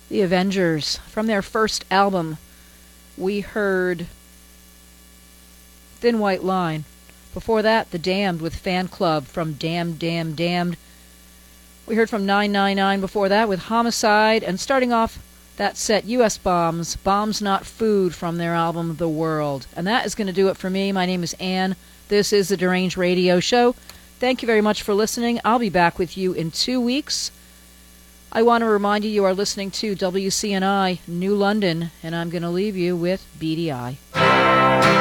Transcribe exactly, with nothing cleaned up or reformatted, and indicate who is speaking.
Speaker 1: The Avengers. From their first album, we heard Thin White Line. Before that, The Damned with Fan Club from Damned, Damned, Damned. We heard from nine nine nine before that with Homicide. And starting off that set, U S Bombs, Bombs Not Food from their album The World. And that is going to do it for me. My name is Ann. This is the Deranged Radio Show. Thank you very much for listening. I'll be back with you in two weeks. I want to remind you you are listening to W C N I New London, and I'm going to leave you with Beady Eye.